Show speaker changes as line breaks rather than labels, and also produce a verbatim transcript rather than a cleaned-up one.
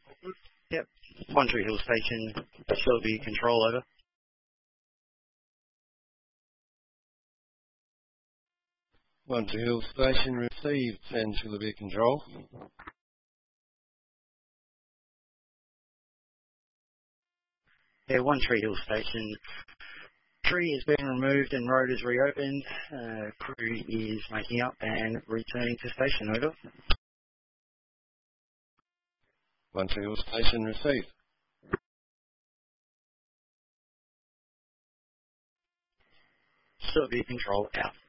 Yep. One Tree Hill Station, facility control over.
One Tree Hill Station received, facility control.
Yeah, One Tree Hill Station. Tree is being removed and road is reopened. Uh, crew is making up and returning to station, over.
One Tree Hill Station received.
Facility control out.